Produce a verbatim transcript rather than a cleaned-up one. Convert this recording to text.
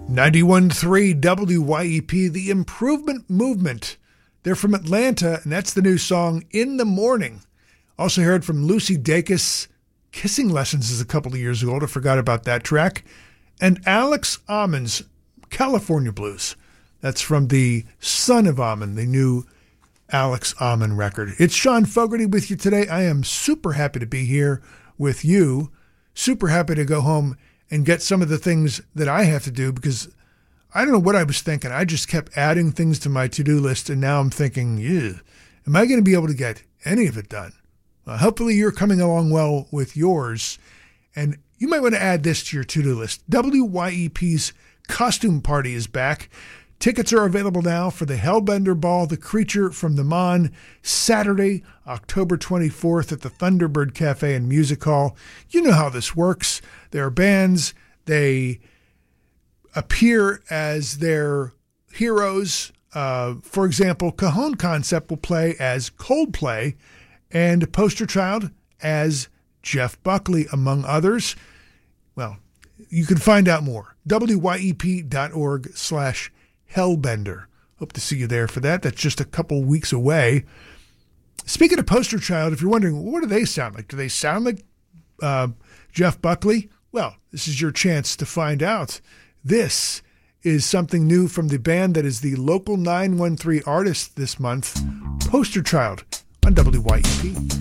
ninety-one point three W Y E P, The Improvement Movement. They're from Atlanta, and that's the new song, In the Morning. Also heard from Lucy Dacus. Kissing Lessons is a couple of years old. I forgot about that track. And Alex Ammon's California Blues. That's from the Son of Ammon, the new Alex Ammon record. It's Sean Fogarty with you today. I am super happy to be here with you. Super happy to go home and get some of the things that I have to do, because I don't know what I was thinking. I just kept adding things to my to-do list, and now I'm thinking, yeah, am I going to be able to get any of it done? Well, hopefully you're coming along well with yours, and you might want to add this to your to-do list. W Y E P's Costume Party is back. Tickets are available now for the Hellbender Ball, The Creature from the Mon, Saturday, October twenty-fourth at the Thunderbird Cafe and Music Hall. You know how this works. There are bands. They appear as their heroes. Uh, for example, Cajon Concept will play as Coldplay and Poster Child as Jeff Buckley, among others. Well, you can find out more. W Y E P dot org slash Hellbender. Hope to see you there for that. That's just a couple weeks away. Speaking of Poster Child, if you're wondering, what do they sound like? Do they sound like uh, Jeff Buckley? Well, this is your chance to find out. This is something new from the band that is the local nine one three artist this month, Poster Child, on W Y E P.